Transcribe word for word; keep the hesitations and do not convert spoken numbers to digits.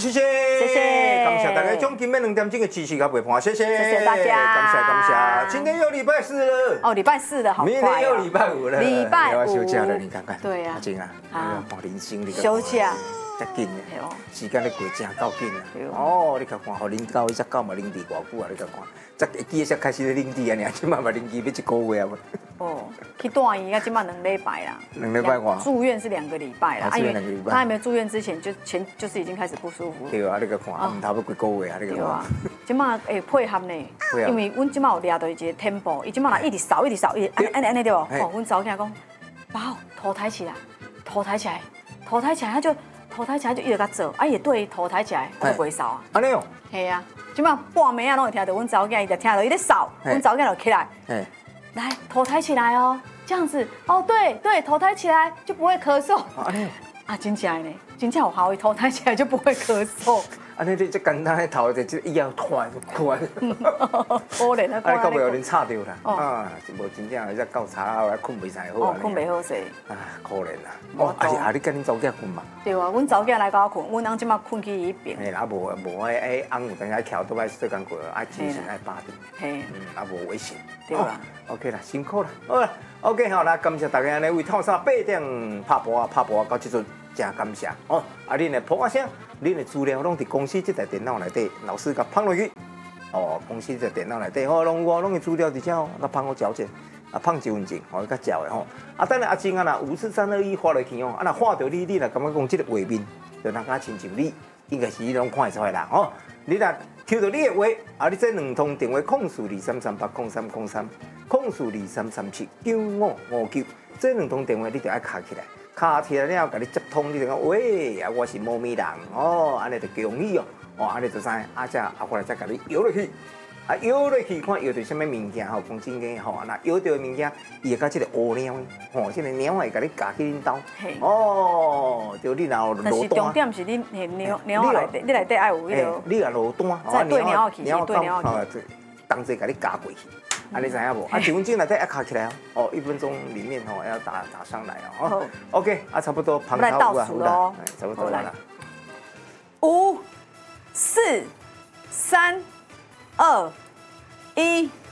谢谢， 谢谢， 感谢大家将今天两点钟的支持和陪伴，谢谢， 谢谢大家， 感谢感谢。今天又礼拜四了， 哦，礼拜四了，好快明天又礼拜五了， 礼拜五要休假了，你看看， 对呀， 阿金啊，啊，看人生你休假， 真紧的，时间咧过真够紧啊，哦，你看看，互恁狗，伊只狗嘛领地偌久啊，你看看，才记才开始咧领地啊，尔，即摆嘛领地要一个月啊。 哦，去大医，啊，今晚两礼拜啦， 两礼拜哇， 住院是两个礼拜啦， 啊，因为他还没住院之前就前就是已经开始不舒服。 对啊，你个看，唔头要几个月啊，你个看。 啊，今晚会配合呢，因为阮今晚有抓到一个 tempo， 伊今晚来一直扫一直扫，一直安安安尼对不？哦，阮早起来讲，宝头抬起来，头抬起来，头抬起来，他就头抬起来就一直甲做，啊也对，头抬起来就不会扫啊。 安尼哦。 系啊，今晚半暝啊拢会听到阮早起伊就听到伊咧扫，阮早起就起来。来，头抬起来哦，这样子哦，对对，头抬起来就不会咳嗽。啊，真正呢，真正有效，头抬起来就不会咳嗽。 啊，你这这简单的头就以后拖拖。 可怜啊！ 啊，到尾有人吵着啦，啊，无真正只狗吵后来困袂晒好啊。 困袂好势。啊， 可怜啦。哦，啊是啊，你跟恁早囝困嘛？ 对啊，阮早囝来甲我困，阮翁即马困去伊边。 嘿，啊无无迄迄翁有当时翘倒来做工过，爱精神爱八点。嘿，嗯，啊无危险。 对啦 ，OK 啦，辛苦啦。好啦 ，OK 好啦，感谢大家呢为透三八点拍播啊拍播啊到即阵。真感谢哦！啊，恁的普啊声，恁的资料拢伫公司这台电脑内底，老师甲放落去。哦，公司这台电脑内底，哦，拢我拢的资料伫遮哦，甲放我交钱，啊，放一分钟，哦，甲交的吼。啊，等下阿静啊，若五四三二一发落去哦，啊，若发到你，你若感觉讲即个画面，就人家亲像你，应该是你拢看会出来啦，吼。你若抽到你的话，啊，你这两通电话空数二三三八空三空三，空数二三三七九五五九，这两通电话你就爱卡起来。卡起来了，甲你接通，你就讲喂，啊，我是猫咪人哦，安尼就容易哦，哦，安尼就知，啊，只啊，后来再甲你摇落去，啊，摇落去看摇到什么物件吼，讲真个吼，那摇到的物件，伊会甲即个乌猫的，吼，即个猫会甲你夹去恁兜，哦，就你若落单，但是重点是你猫猫内底，你内底爱有迄个， 你若落单， 再对猫去，对猫去，同齐甲你夹过去。啊，你知影无？啊，一分钟内底要卡起来哦，哦，一分钟里面哦要打打上来哦。好 ，OK， 啊，差不多旁头倒数喽， 差不多了。 五、四、三、二、一。